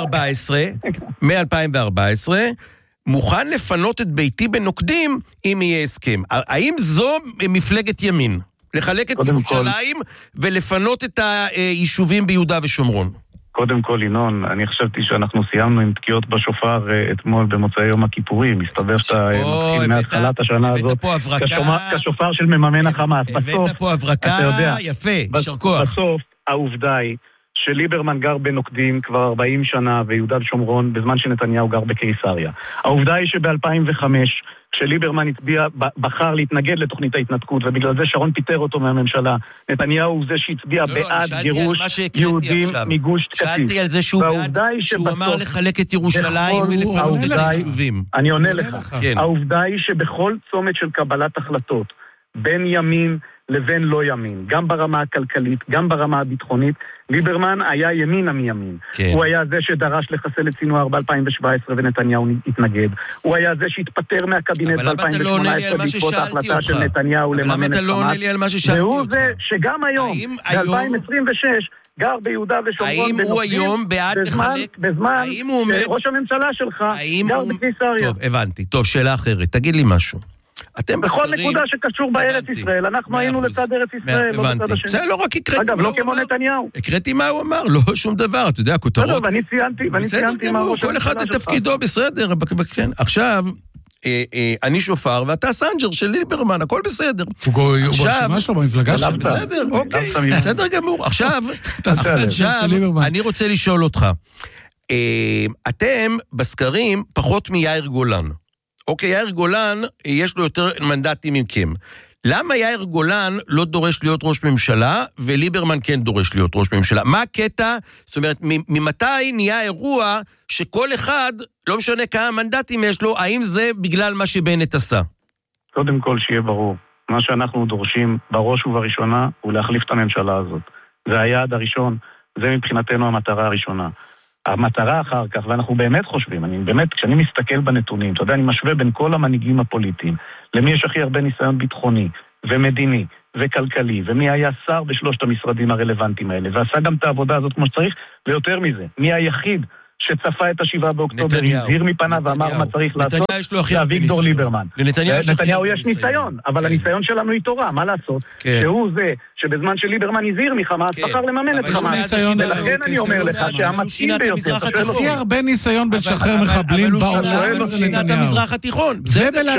מ-אלפיים וארבע עשרה, מוכן לפנות את ביתי בנוקדים אם יהיה הסכם. האם זו מפלגת ימין? לחלק את ירושלים ולפנות את היישובים ביהודה ושומרון? קודם כל, ינון, אני חשבתי שאנחנו סיימנו עם תקיעות בשופר אתמול במוצאי יום הכיפורים. מסתבר שאתה מתחיל מהתחלת השנה הזאת כשופר של מממן החמאס. הבאת פה הברקה, יפה, שרקוח. בסוף, העובדה היא שליברמן גר בנוקדים כבר ארבעים שנה ויהודה ושומרון בזמן שנתניהו גר בקיסריה. העובדה היא שב-אלפיים וחמש כשליברמן הצביע, בחר להתנגד לתוכנית ההתנתקות ובגלל זה שרון פיטר אותו מהממשלה. נתניהו הוא זה שהצביע בעד גירוש יהודים מגוש קטיף. שאלתי על זה שהוא בעד, שהוא אמר לחלק את ירושלים ולפנות את היישובים. אני עונה לך. העובדה היא שבכל צומת של קבלת החלטות בין ימין לבין לא ימין, גם ברמה הכלכלית, גם ברמה הביטחונית, ליברמן היה ימינה מימין. כן. הוא היה זה שדרש לחסל את סינואר ב-אלפיים שבע עשרה ונתניהו התנגד. הוא היה זה שהתפטר מהקבינט ב-אלפיים שמונה עשרה בעקבות ההחלטה של נתניהו לממן את חמאס. והוא זה שגם היום, ב-אלפיים עשרים ושש, גר ביהודה ושומרון. האם הוא היום בעד לחלק? בזמן שראש הממשלה שלך גר בקיסריה. טוב, הבנתי. טוב, שאלה אחרת. תגיד לי משהו. בכל נקודה שקשור בארץ ישראל, אנחנו היינו לצד ארץ ישראל, לא לצד השני. זה לא רק הקראתי אגב, לא כמו נתניהו. הקראתי מה הוא אמר, לא שום דבר, אתה יודע, כותרות. אגב, אני ציינתי, ואני ציינתי מה ראש כל אחד לתפקידו, בסדר, עכשיו, אני שופר, ואתה סנג'ר של ליברמן, הכל בסדר. הוא ברשימה שלו במפלגה שלו. בסדר, אוקיי, בסדר גמור. עכשיו, אני רוצה לשאול אותך, אתם בסקרים פחות מיאיר גולן. אוקיי, יאיר גולן, יש לו יותר מנדטים מכם. למה יאיר גולן לא דורש להיות ראש ממשלה, וליברמן כן דורש להיות ראש ממשלה? מה הקטע? זאת אומרת, ממתי נהיה אירוע שכל אחד, לא משנה כמה מנדטים יש לו, האם זה בגלל מה שבנט עשה? קודם כל שיהיה ברור. מה שאנחנו דורשים בראש ובראשונה, הוא להחליף את הממשלה הזאת. זה היעד הראשון, זה מבחינתנו המטרה הראשונה. המטרה אחר כך, ואנחנו באמת חושבים, אני באמת, כשאני מסתכל בנתונים, אתה יודע, אני משווה בין כל המנהיגים הפוליטיים, למי יש הכי הרבה ניסיון ביטחוני ומדיני וכלכלי, ומי היה שר בשלושת המשרדים הרלוונטיים האלה, ועשה גם את העבודה הזאת כמו שצריך, ויותר מזה, מי היחיד שצפה את השבעה באוקטובר, הזהיר מפניו ואמר מה צריך לעשות, זה אביגדור ליברמן. לנתניהו יש ניסיון, אבל הניסיון שלנו התעורר, מה לעשות? שהוא זה שבזמן שליברמן הזהיר מחמאס, בחר לממן את חמאס. ולכן אני אומר לך שהמתאים ביותר, הכי הרבה ניסיון בין שחרר מחבלים בעולם זה נתניהו. המזרח התיכון.